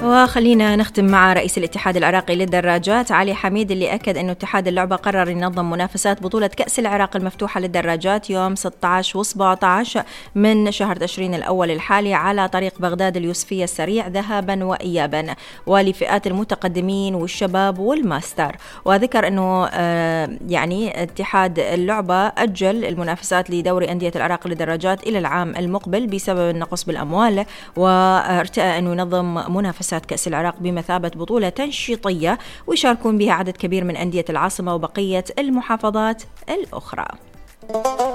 وخلينا نختم مع رئيس الاتحاد العراقي للدراجات علي حميد، اللي أكد أنه اتحاد اللعبة قرر ينظم منافسات بطولة كأس العراق المفتوحة للدراجات يوم 16 و17 من شهر تشرين الأول الحالي على طريق بغداد اليوسفية السريع ذهابا وإيابا، ولفئات المتقدمين والشباب والماستر. وذكر أنه يعني اتحاد اللعبة أجل المنافسات لدوري أندية العراق للدراجات إلى العام المقبل بسبب النقص بالأموال، وارتأى أنه ينظم منافسات كأس العراق بمثابة بطولة تنشيطية ويشاركون بها عدد كبير من أندية العاصمة وبقية المحافظات الأخرى.